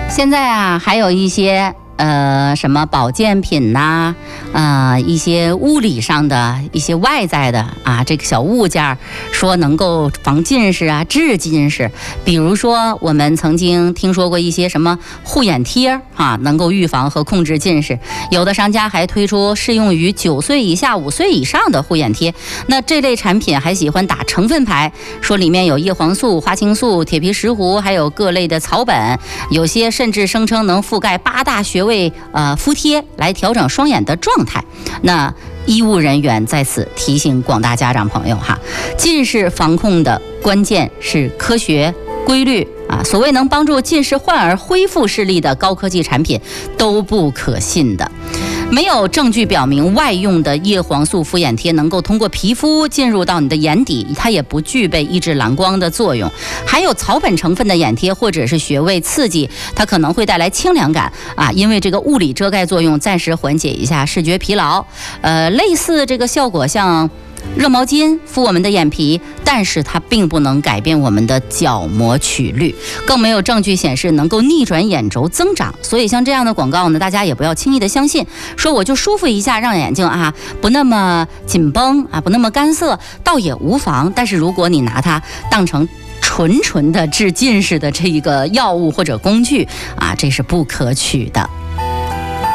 现在啊，还有一些什么保健品呐、一些物理上的一些外在的啊，这个小物件说能够防近视啊、治近视。比如说，我们曾经听说过一些什么护眼贴啊，能够预防和控制近视。有的商家还推出适用于9岁以下、5岁以上的护眼贴。那这类产品还喜欢打成分牌，说里面有叶黄素、花青素、铁皮石斛，还有各类的草本，有些甚至声称能覆盖8大穴位敷贴来调整双眼的状态。那医务人员在此提醒广大家长朋友哈，近视防控的关键是科学规律啊，所谓能帮助近视患儿恢复视力的高科技产品都不可信的。没有证据表明外用的叶黄素敷眼贴能够通过皮肤进入到你的眼底，它也不具备抑制蓝光的作用。还有草本成分的眼贴或者是穴位刺激，它可能会带来清凉感啊，因为这个物理遮盖作用暂时缓解一下视觉疲劳。类似这个效果像热毛巾敷我们的眼皮，但是它并不能改变我们的角膜曲率，更没有证据显示能够逆转眼轴增长。所以像这样的广告呢，大家也不要轻易的相信，说我就舒服一下，让眼睛啊不那么紧绷啊，不那么干涩，倒也无妨。但是如果你拿它当成纯的治近视的这一个药物或者工具啊，这是不可取的。